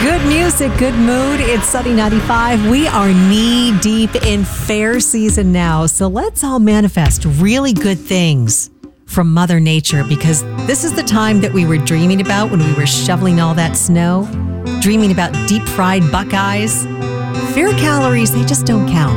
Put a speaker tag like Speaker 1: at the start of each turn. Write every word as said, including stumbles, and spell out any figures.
Speaker 1: Good music, good mood. It's Sunny ninety-five. We are knee deep in fair season now. So let's all manifest really good things from Mother Nature, because this is the time that we were dreaming about when we were shoveling all that snow, dreaming about deep fried Buckeyes. Fair calories, they just don't count.